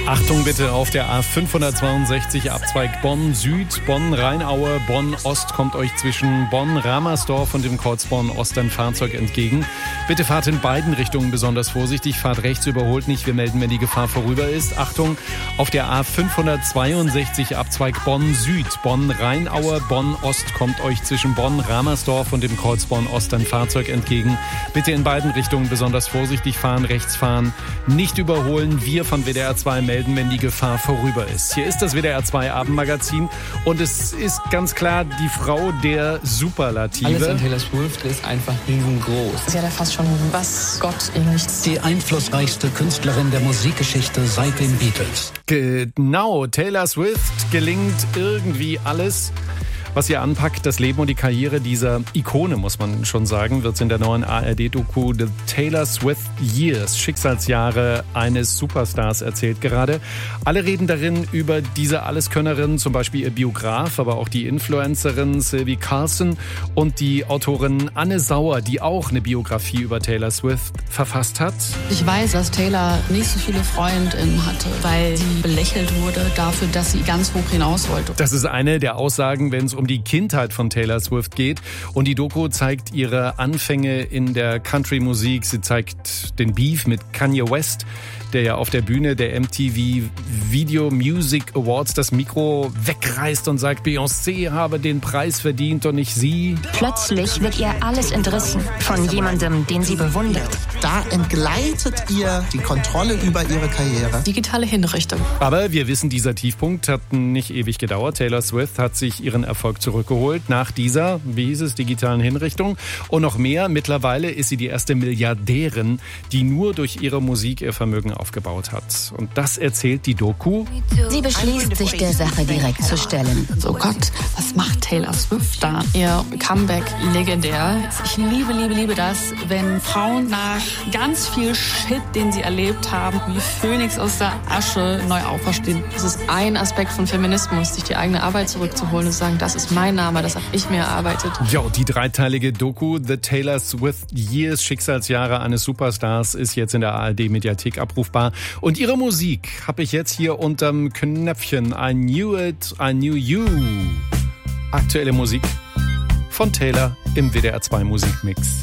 Achtung bitte auf der A562 Abzweig Bonn Süd, Bonn Rheinaue, Bonn Ost kommt euch zwischen Bonn Ramersdorf und dem Kreuz Bonn Ost ein Fahrzeug entgegen. Bitte fahrt in beiden Richtungen besonders vorsichtig, fahrt rechts, überholt nicht, wir melden, wenn die Gefahr vorüber ist. Achtung auf der A562 Abzweig Bonn Süd, Bonn Rheinaue, Bonn Ost kommt euch zwischen Bonn Ramersdorf und dem Kreuz Bonn Ost ein Fahrzeug entgegen. Bitte in beiden Richtungen besonders vorsichtig fahren, rechts fahren, nicht überholen. Wir von WDR 2 melden, wenn die Gefahr vorüber ist. Hier ist das WDR 2 Abendmagazin und es ist ganz klar die Frau der Superlative. Alles an Taylor Swift ist einfach riesengroß. Sie hat ja fast schon was Gott ähnlich. Die einflussreichste Künstlerin der Musikgeschichte seit den Beatles. Genau, Taylor Swift gelingt irgendwie alles, was ihr anpackt. Das Leben und die Karriere dieser Ikone, muss man schon sagen, wird in der neuen ARD-Doku The Taylor Swift Years, Schicksalsjahre eines Superstars erzählt gerade. Alle reden darin über diese Alleskönnerin, zum Beispiel ihr Biograf, aber auch die Influencerin Sylvie Carlson und die Autorin Anne Sauer, die auch eine Biografie über Taylor Swift verfasst hat. Ich weiß, dass Taylor nicht so viele Freundinnen hatte, weil sie belächelt wurde dafür, dass sie ganz hoch hinaus wollte. Das ist eine der Aussagen, wenn es um die Kindheit von Taylor Swift geht. Und die Doku zeigt ihre Anfänge in der Country-Musik. Sie zeigt den Beef mit Kanye West, der ja auf der Bühne der MTV Video Music Awards das Mikro wegreißt und sagt, Beyoncé habe den Preis verdient und nicht sie. Plötzlich wird ihr alles entrissen von jemandem, den sie bewundert. Da entgleitet ihr die Kontrolle über ihre Karriere. Digitale Hinrichtung. Aber wir wissen, dieser Tiefpunkt hat nicht ewig gedauert. Taylor Swift hat sich ihren Erfolg zurückgeholt nach dieser, wie hieß es, digitalen Hinrichtung. Und noch mehr, mittlerweile ist sie die erste Milliardärin, die nur durch ihre Musik ihr Vermögen aufgebaut hat. Und das erzählt die Doku. Sie beschließt, sich der Sache direkt zu stellen. Oh Gott, was macht Taylor Swift da? Ihr Comeback legendär. Ich liebe das, wenn Frauen nach ganz viel Shit, den sie erlebt haben, wie Phönix aus der Asche neu auferstehen. Das ist ein Aspekt von Feminismus, sich die eigene Arbeit zurückzuholen und zu sagen, das ist mein Name, das habe ich mir erarbeitet. Ja, die dreiteilige Doku The Taylor Swift Years, Schicksalsjahre eines Superstars, ist jetzt in der ARD-Mediathek abrufbar. Und ihre Musik habe ich jetzt hier unterm Knöpfchen. I Knew It, I Knew You. Aktuelle Musik von Taylor im WDR 2 Musikmix.